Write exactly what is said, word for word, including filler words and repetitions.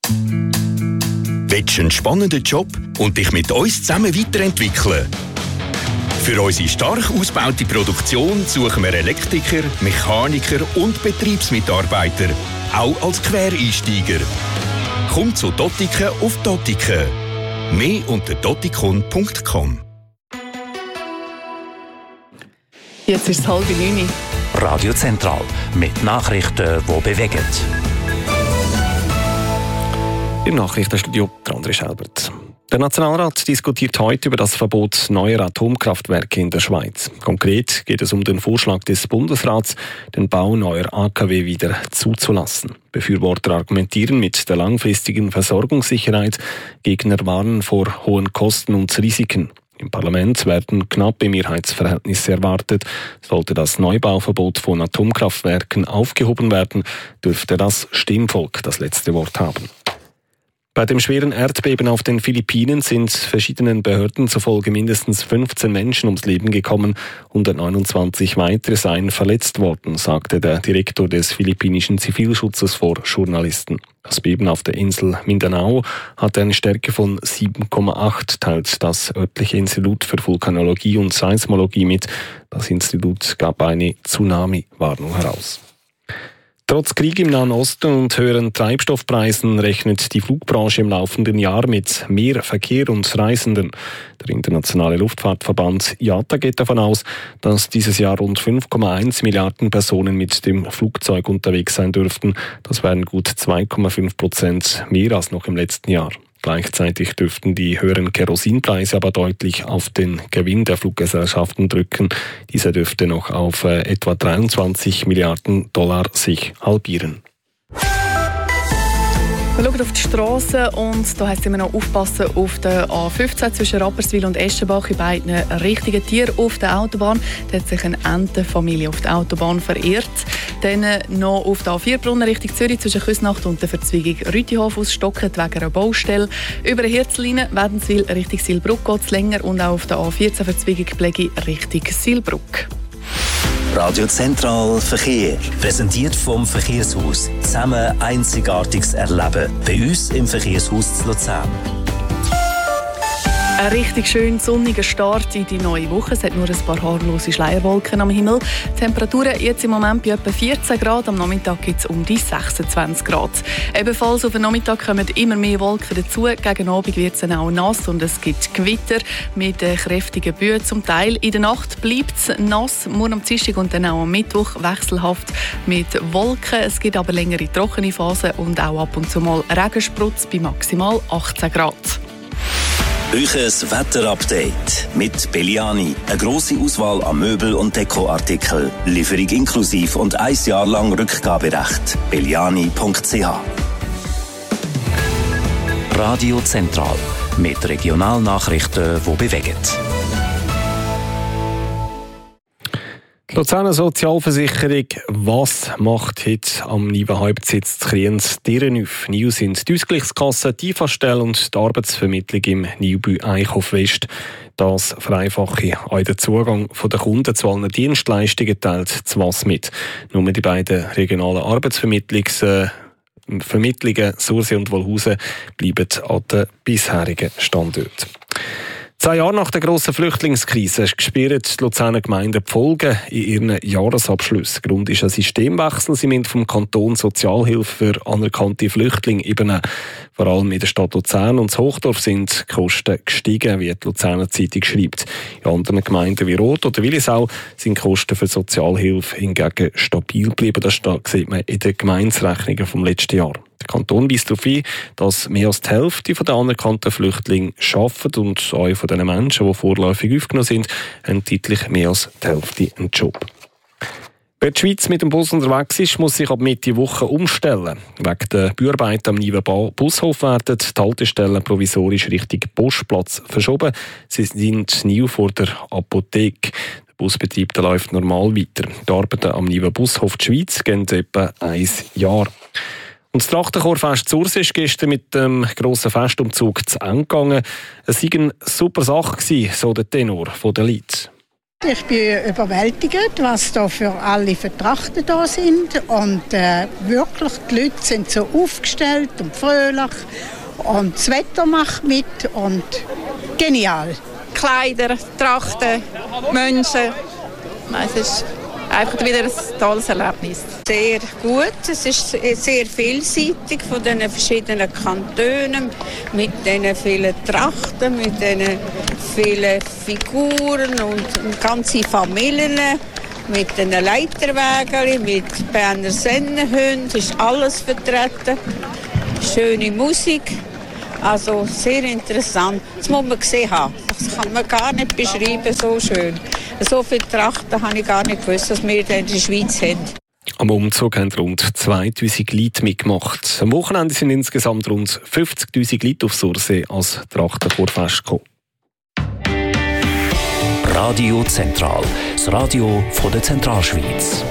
Willst du einen spannenden Job und dich mit uns zusammen weiterentwickeln? Für unsere stark ausgebaute Produktion suchen wir Elektriker, Mechaniker und Betriebsmitarbeiter, auch als Quereinsteiger. Komm zu Dottiken auf Dottiken. Mehr unter dottikon punkt com. Jetzt ist es halb neun. Radio Zentral mit Nachrichten, die bewegen. Im Nachrichtenstudio André Schelbert. Der Nationalrat diskutiert heute über das Verbot neuer Atomkraftwerke in der Schweiz. Konkret geht es um den Vorschlag des Bundesrats, den Bau neuer A K W wieder zuzulassen. Befürworter argumentieren mit der langfristigen Versorgungssicherheit, Gegner warnen vor hohen Kosten und Risiken. Im Parlament werden knappe Mehrheitsverhältnisse erwartet. Sollte das Neubauverbot von Atomkraftwerken aufgehoben werden, dürfte das Stimmvolk das letzte Wort haben. Bei dem schweren Erdbeben auf den Philippinen sind verschiedenen Behörden zufolge mindestens fünfzehn Menschen ums Leben gekommen, hundertneunundzwanzig weitere seien verletzt worden, sagte der Direktor des philippinischen Zivilschutzes vor Journalisten. Das Beben auf der Insel Mindanao hatte eine Stärke von sieben Komma acht, teilt das örtliche Institut für Vulkanologie und Seismologie mit. Das Institut gab eine Tsunami-Warnung heraus. Trotz Krieg im Nahen Osten und höheren Treibstoffpreisen rechnet die Flugbranche im laufenden Jahr mit mehr Verkehr und Reisenden. Der internationale Luftfahrtverband I A T A geht davon aus, dass dieses Jahr rund fünf Komma eins Milliarden Personen mit dem Flugzeug unterwegs sein dürften. Das wären gut zwei Komma fünf Prozent mehr als noch im letzten Jahr. Gleichzeitig dürften die höheren Kerosinpreise aber deutlich auf den Gewinn der Fluggesellschaften drücken. Dieser dürfte noch auf äh, etwa dreiundzwanzig Milliarden Dollar sich halbieren. Wir schauen auf die Strasse und da heisst es immer noch aufpassen auf der A fünfzehn zwischen Rapperswil und Eschenbach in beiden richtigen Tieren auf der Autobahn. Da hat sich eine Entenfamilie auf der Autobahn verirrt. Dann noch auf der A vier Brunnen Richtung Zürich zwischen Küsnacht und der Verzweigung Rütihof ausstocken wegen einer Baustelle. Über eine Herzlinie Wädenswil Richtung Silbruck geht es länger und auch auf der A vierzehn Verzweigung Plegi Richtung Silbruck. Radio Zentral Verkehr. Präsentiert vom Verkehrshaus. Zusammen einzigartiges Erleben. Bei uns im Verkehrshaus zu Luzern. Ein richtig schön sonniger Start in die neue Woche. Es hat nur ein paar harmlose Schleierwolken am Himmel. Die Temperaturen jetzt im Moment bei etwa vierzehn Grad. Am Nachmittag gibt es um die sechsundzwanzig Grad. Ebenfalls auf den Nachmittag kommen immer mehr Wolken dazu. Gegen Abend wird es dann auch nass und es gibt Gewitter mit kräftigen Böen zum Teil. In der Nacht bleibt es nass. Morgen am Dienstag und dann auch am Mittwoch wechselhaft mit Wolken. Es gibt aber längere trockene Phasen und auch ab und zu mal Regensprutz bei maximal achtzehn Grad. Euches Wetterupdate mit Belliani. Eine grosse Auswahl an Möbel- und Dekoartikeln. Lieferung inklusiv und ein Jahr lang Rückgaberecht. belliani punkt c h. Radio Zentral mit Regionalnachrichten, die bewegen. Die Luzerner Sozialversicherung, was macht heute am neuen Hauptsitz zu Kriens deren auf? Neu sind die Ausgleichskasse, die I F A-Stelle und die Arbeitsvermittlung im Neubau Eichhof West. Das vereinfache auch den Zugang der Kunden zu allen Dienstleistungen, teilt das W A S mit. Nur die beiden regionalen Arbeitsvermittlungs- Vermittlungen Sursee und Wolhausen bleiben an den bisherigen Standorten. Zwei Jahre nach der grossen Flüchtlingskrise spüren die Luzerner Gemeinden die Folgen in ihren Jahresabschlüssen. Grund ist ein Systemwechsel. Sie müssen vom Kanton Sozialhilfe für anerkannte Flüchtlinge übernehmen. Vor allem in der Stadt Luzern und Hochdorf sind die Kosten gestiegen, wie die Luzerner Zeitung schreibt. In anderen Gemeinden wie Roth oder Willisau sind die Kosten für Sozialhilfe hingegen stabil geblieben. Das sieht man in den Gemeinderechnungen vom letzten Jahr. Der Kanton weist darauf hin, dass mehr als die Hälfte der anerkannten Flüchtlinge arbeiten und auch von den Menschen, die vorläufig aufgenommen sind, haben deutlich mehr als die Hälfte einen Job. Wer die Schweiz mit dem Bus unterwegs ist, muss sich ab Mitte Woche umstellen. Wegen der Bauarbeiten am neuen Bushof werden die Haltestellen provisorisch Richtung Postplatz verschoben. Sie sind neu vor der Apotheke. Der Busbetrieb der läuft normal weiter. Die Arbeiten am neuen Bushof der Schweiz gehen etwa ein Jahr. Und das Trachtenchorfest Sursee ist gestern mit dem grossen Festumzug zu Ende gegangen. Es war eine super Sache, so der Tenor der Lied. Ich bin überwältigt, was da für alle Vertrachten da sind. Und äh, wirklich, die Leute sind so aufgestellt und fröhlich. Und das Wetter macht mit und genial. Kleider, Trachten, Menschen. Es ist einfach wieder ein tolles Erlebnis. Sehr gut. Es ist sehr vielseitig von den verschiedenen Kantonen, mit den vielen Trachten, mit den vielen Figuren und ganze Familien, mit den Leiterwägeln, mit Berner Sennenhunden, ist alles vertreten. Schöne Musik, also sehr interessant. Das muss man gesehen haben. Das kann man gar nicht beschreiben, so schön. So viele Trachten habe ich gar nicht gewusst, dass wir in der Schweiz haben. Am Umzug haben rund zweitausend Leute mitgemacht. Am Wochenende sind insgesamt rund fünfzigtausend Leute auf Sursee als Trachtenchorfest gekommen. Radio Zentral, das Radio von der Zentralschweiz.